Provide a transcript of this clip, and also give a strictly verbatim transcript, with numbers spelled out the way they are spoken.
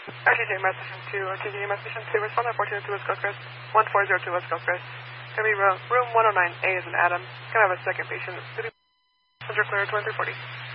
R T J message to R T J message to respond at four two two West Gulf Crest, one four zero two West Gulf Crest. Gonna be room, room one oh nine A is an Adam. Gonna have a second patient. Center clear twenty-three forty.